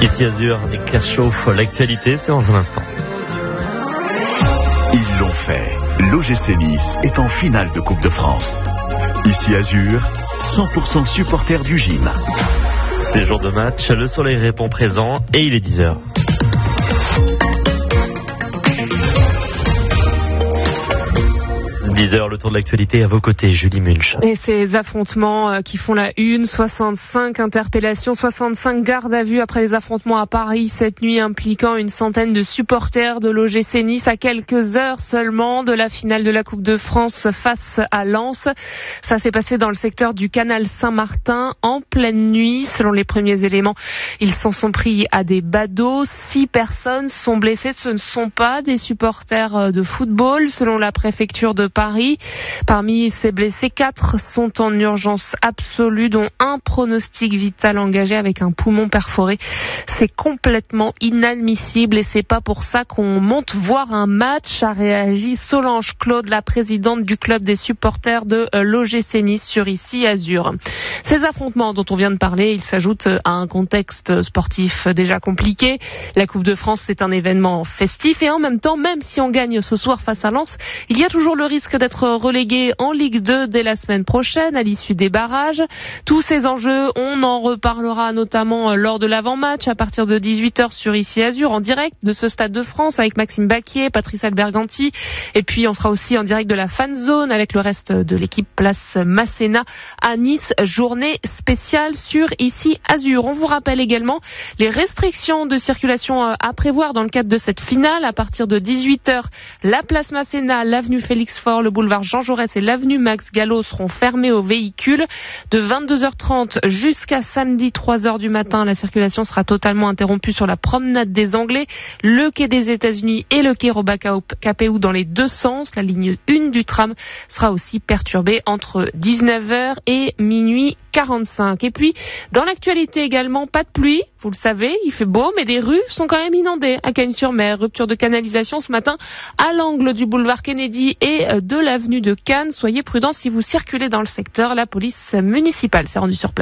Ici Azur, Nick Kershaw, l'actualité, c'est dans un instant. Ils l'ont fait. L'OGC Nice est en finale de Coupe de France. Ici Azur, 100% supporters du gym. C'est jour de match, le soleil répond présent et il est 10h. 10h, le tour de l'actualité à vos côtés, Julie Munch. Et ces affrontements qui font la une, 65 interpellations, 65 gardes à vue après les affrontements à Paris cette nuit impliquant une centaine de supporters de l'OGC Nice à quelques heures seulement de la finale de la Coupe de France face à Lens. Ça s'est passé dans le secteur du canal Saint-Martin en pleine nuit. Selon les premiers éléments, ils s'en sont pris à des badauds. 6 personnes sont blessées. Ce ne sont pas des supporters de football, selon la préfecture de Paris. Parmi ces blessés, 4 sont en urgence absolue, dont un pronostic vital engagé avec un poumon perforé. C'est complètement inadmissible et c'est pas pour ça qu'on monte voir un match, a réagi Solange Claude, la présidente du club des supporters de l'OGC Nice sur Ici Azur. Ces affrontements dont on vient de parler, ils s'ajoutent à un contexte sportif déjà compliqué. La Coupe de France, c'est un événement festif et en même temps, même si on gagne ce soir face à Lens, il y a toujours le risque d'être relégué en Ligue 2 dès la semaine prochaine à l'issue des barrages. Tous ces enjeux, on en reparlera notamment lors de l'avant-match à partir de 18h sur Ici Azur en direct de ce Stade de France avec Maxime Baquier, Patrice Alberganti et puis on sera aussi en direct de la fan zone avec le reste de l'équipe Place Masséna à Nice, journée spéciale sur Ici Azur. On vous rappelle également les restrictions de circulation à prévoir dans le cadre de cette finale. À partir de 18h, la Place Masséna, l'avenue Félix Faure, le boulevard Jean Jaurès et l'avenue Max Gallo seront fermés aux véhicules. De 22h30 jusqu'à samedi 3h du matin, la circulation sera totalement interrompue sur la promenade des Anglais, le quai des États-Unis et le quai Robacao-Capéou dans les deux sens. La ligne 1 du tram sera aussi perturbée entre 19h et minuit 45. Et puis, dans l'actualité également, pas de pluie. Vous le savez, il fait beau, mais les rues sont quand même inondées à Cagnes-sur-Mer. Rupture de canalisation ce matin à l'angle du boulevard Kennedy et de l'avenue de Cannes. Soyez prudents si vous circulez dans le secteur. La police municipale s'est rendue sur place.